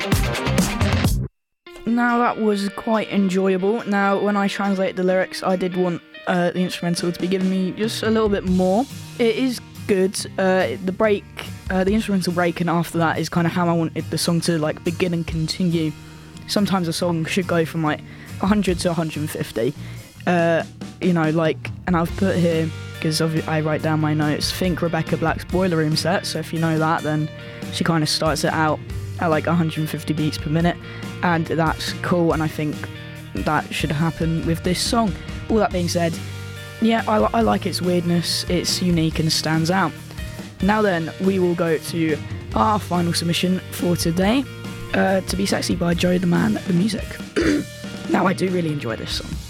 Now that was quite enjoyable. Now when I translate the lyrics, I did want the instrumental to be giving me just a little bit more. It is good. The break, the instrumental break, and after that is kind of how I wanted the song to like begin and continue. Sometimes a song should go from like 100 to 150. And I've put here, because I write down my notes, think Rebecca Black's Boiler Room set. So if you know that, then she kind of starts it out at like 150 beats per minute, and that's cool, and I think that should happen with this song. All that being said, yeah, I like its weirdness, it's unique and stands out. Now then, we will go to our final submission for today, To Be Sexy by Joe the Man, the music. Now, I do really enjoy this song.